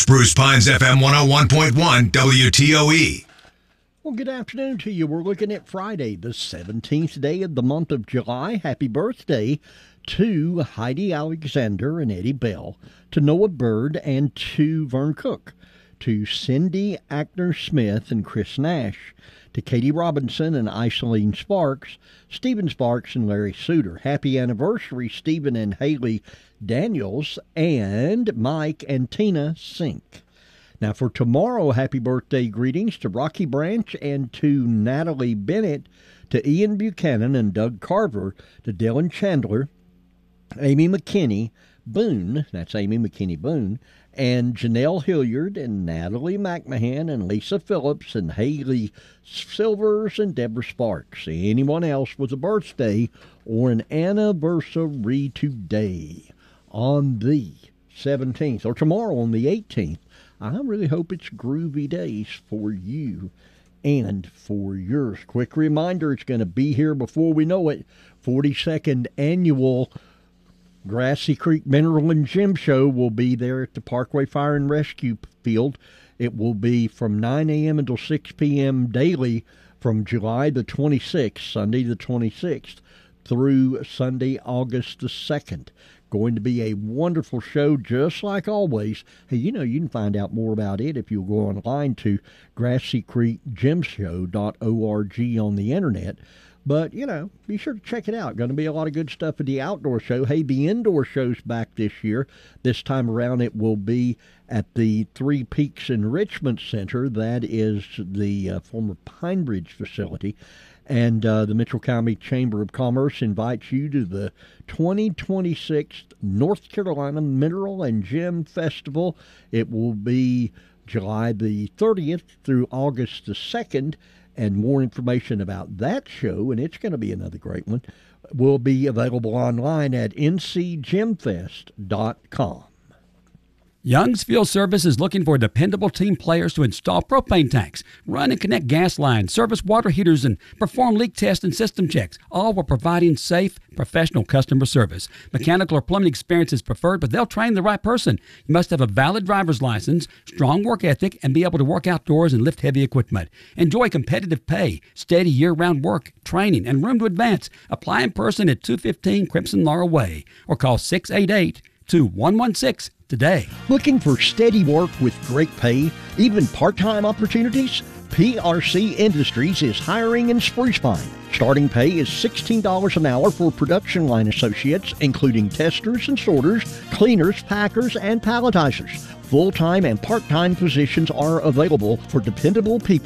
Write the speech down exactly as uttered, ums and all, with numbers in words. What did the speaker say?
Spruce Pines F M one oh one point one W T O E. Well, good afternoon to you. We're looking at Friday, the seventeenth day of the month of July. Happy birthday to Heidi Alexander and Eddie Bell, to Noah Bird and to Vern Cook, to Cindy Ackner-Smith and Chris Nash, to Katie Robinson and Isoline Sparks, Stephen Sparks and Larry Suter. Happy anniversary, Stephen and Haley Daniels, and Mike and Tina Sink. Now for tomorrow, happy birthday greetings to Rocky Branch and to Natalie Bennett, to Ian Buchanan and Doug Carver, to Dylan Chandler, Amy McKinney Boone, that's Amy McKinney Boone, and Janelle Hilliard and Natalie McMahon and Lisa Phillips and Haley Silvers and Deborah Sparks. Anyone else with a birthday or an anniversary today on the seventeenth or tomorrow on the eighteenth, I really hope it's groovy days for you and for yours. Quick reminder, it's going to be here before we know it. forty-second annual Grassy Creek Mineral and Gem Show will be there at the Parkway Fire and Rescue Field. It will be from nine a.m. until six p.m. daily from July the twenty-sixth, Sunday the twenty-sixth, through Sunday, August the second. Going to be a wonderful show, just like always. Hey, you know, you can find out more about it if you go online to grassy creek gem show dot org on the internet. But, you know, be sure to check it out. Going to be a lot of good stuff at the outdoor show. Hey, the indoor show's back this year. This time around it will be at the Three Peaks Enrichment Center. That is the uh, former Pine Bridge facility. And uh, the Mitchell County Chamber of Commerce invites you to the twenty twenty-six North Carolina Mineral and Gem Festival. It will be July the thirtieth through August the second. And more information about that show, and it's going to be another great one, will be available online at n c gem fest dot com. Young's Fuel Service is looking for dependable team players to install propane tanks, run and connect gas lines, service water heaters, and perform leak tests and system checks, all while providing safe, professional customer service. Mechanical or plumbing experience is preferred, but they'll train the right person. You must have a valid driver's license, strong work ethic, and be able to work outdoors and lift heavy equipment. Enjoy competitive pay, steady year-round work, training, and room to advance. Apply in person at two fifteen Crimson Laurel Way or call six eight eight, two one one six today. Looking for steady work with great pay, even part-time opportunities? P R C Industries is hiring in Spruce Pine. Starting pay is sixteen dollars an hour for production line associates, including testers and sorters, cleaners, packers, and palletizers. Full-time and part-time positions are available for dependable people